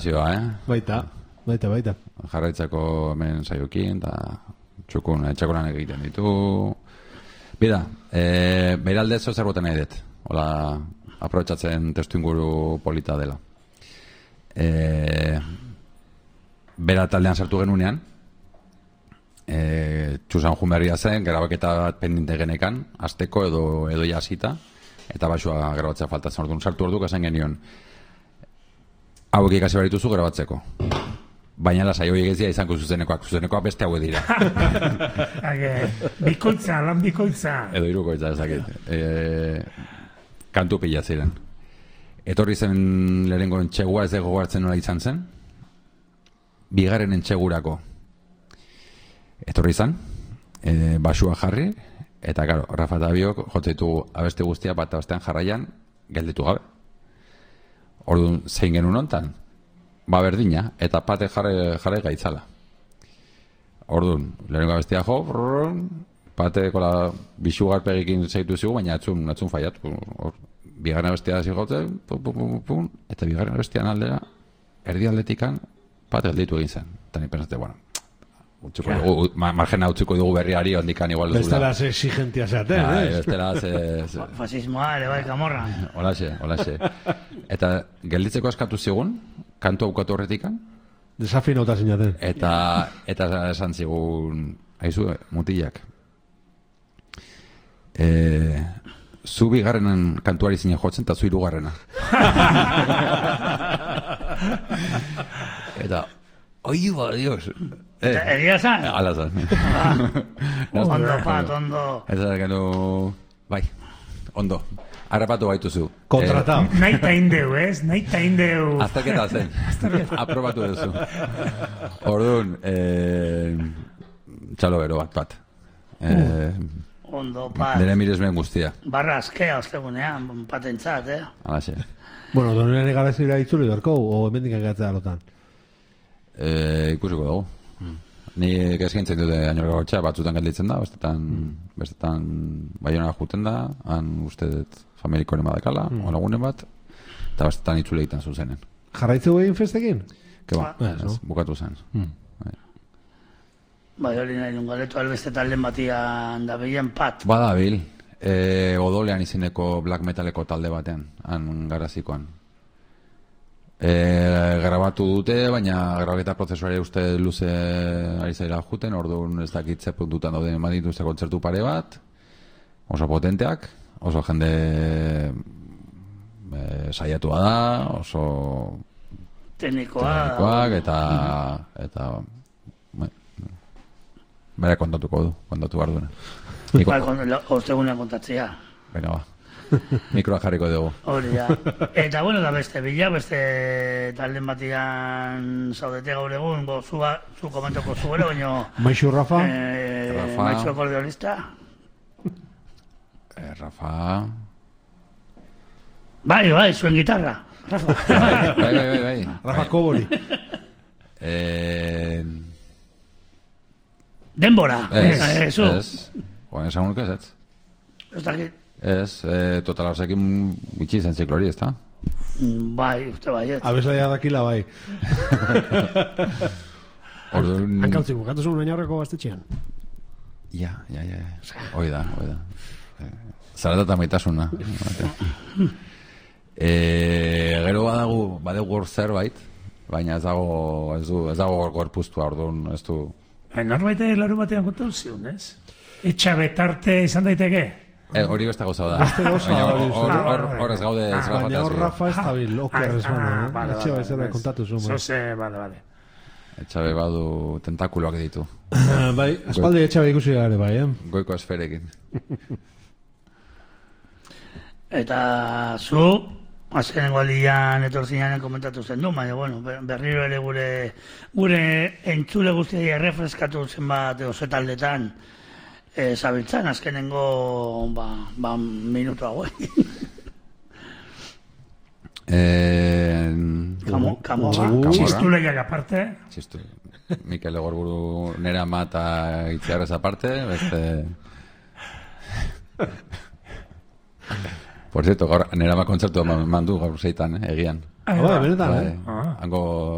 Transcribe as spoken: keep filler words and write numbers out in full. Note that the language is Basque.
Eh? Baita, baita, baita. Jarraitzako hemen saiokin, eta txukun, etxakolan egiten ditu. Bida, e, beiralde zo zerboten nahi dut. Hola, aprobetxatzen testu inguru polita dela. E, bera taldean sartu genunean, e, txusan junberria zen, grabaketa bat pendinte genekan, azteko edo, edo jasita, eta basua grabatzea faltatzen orduan. Sartu orduko esan genion, hauek ikasi barituzu grabatzeko. Baina lasai horiek ez dira izango zuzenekoak, zuzenekoak beste hauek dira. Bikoitza, lan bikoitza. Edo hirukoitza ezakit. E, kantu pila ziren. Etorri zen lehenengo entxegua, ez dago hartzen nola izan zen. Bigarren entxegurako. Etorri zen, e, basua jarri, eta karo, Rafa eta Biok jotzeitu abeste guztia bat abastean jarraian gelditu gabe. Orduan, zein genuen hontan? Ba berdina, eta pate jarre, jarre gaitzala. Orduan, lehenengo abestia jo, brrrr, pate kola bisugarpegikin zeitu zigu, baina atzun, atzun faiatu. Or, bigarren abestia zigotzen, pum, pum, pum, pum, eta bigarren abestian aldera, erdi aldetikan, pate gelditu egin zen. Eta ni pensate, bueno, utzuko dugu, margena utziko dugu berriari, ondikan igual duzula. Bestela ze exigentia zeaten, eh? Bestela ze... Fasismoa, ere bai, kamorra. Holaxe, holaxe. Eta gelditzeko askatu zigun, kantu aukatu horretikan. Desafinauta zinaten. Eta, eta esan zigun, haizu, mutilak. E, zu bigarrenan kantuari zinen jotzen, eta zu hirugarrena. Eta, oi, ba, dios. Eh, egia zan? Ala zan. Ondo, pat, ondo. Eta gero, bai, ondo. Harrapatu baituzu. Kontratao. Eh, nahi ta indeu, ez? Nahi ta indeu. Azterketa zen. Aprobatu duzu. Orduan, eh, txalo bero bat bat. Eh, Ondo, pat. Dere miresmen guztia. Barra askea, ostegunean, patentzat, eh? Alaxe. Bueno, donen egabezira itzuli berko, o hemendik agatzea alotan? Eh, ikusiko dugu. Ni eskaintzen dute ainor gotxa, batzutan gelditzen da, bestetan, mm. bestetan Baionara juten da, han uste dut familikoren badakala, mm. olagunen bat, eta bestetan itzule egiten zuzenen. Jarraitzeu egin festekin? Ke ba, ah, ez, bukatu zen. Mm. Bai. Bai, hori nahi nun galetu albeste talden batian da behien pat. Badabil, e, odolean izeneko black metaleko talde batean, han garazikoan. E, grabatu dute, baina grabaketa prozesuari uste luze ari zaila juten, orduan ez dakitze puntutan dauden eman dituzte kontzertu pare bat, oso potenteak, oso jende e, saiatua da, oso teknikoa, teknikoak, eta eta bera kontatuko du, kontatu behar duena. Bai, ostegunean kontatzea. Venga, ba. Mikroa jarriko dugu. Hori da. Eta bueno, da beste bila, beste talden batian zaudete gaur egun, bo, zua, zu komentoko zuero, baina... Maixu Rafa? Eh, Rafa. Maixu akordeonista? Eh, Rafa... Bai, bai, zuen gitarra. Rafa. Bai, bai, bai, bai. Rafa Kobori. Eh... Denbora. Ez, eh, zu. ez. Oan esan unik ez, ez. Ez dakit. Ez, eh, total hausekin bitxi zen ziklori, ez da? Bai, uste bai, ez. Abeslaia dakila bai. Orduan... Hankautzik, bukatu zuen baina horreko gaztetxean. Ja, ja, ja. Hoi da, hoi da. Zarata eta maitasuna. Eh, gero badagu, badegu hor zerbait, baina ez dago, ez du, ez dago gorpuztua, orduan, ez du... Norbait laru batean kontatu zion, ez? Etxabetarte izan daiteke? Eh, hori beste gauza da. Beste gauza da, hori. Hor ez gaude ez Baina hor Rafa ez dabil, oker ez baina, eh? Etxe bai zera kontatu zuen. Zose, bale, bale. Etxabe badu tentakuloak ditu. Bai, espaldi etxabe ikusi gare bai, eh? Goiko esferekin. Eta zu, azkenengo alian etorzinean komentatu zen du, baina, bueno, berriro ere gure gure entzule guztiai errefreskatu zen bat osetaldetan e, zabiltzan, azkenengo ba, ba, minutu hauen. Eh, Kamo, kamo, txistuleiak aparte. Txistu. Mikel Egorburu nera mata itziarrez aparte, beste... Por cierto, gaur nera ma kontzertu mandu gaur zeitan, eh, egian. Ah, benetan, eh? Hango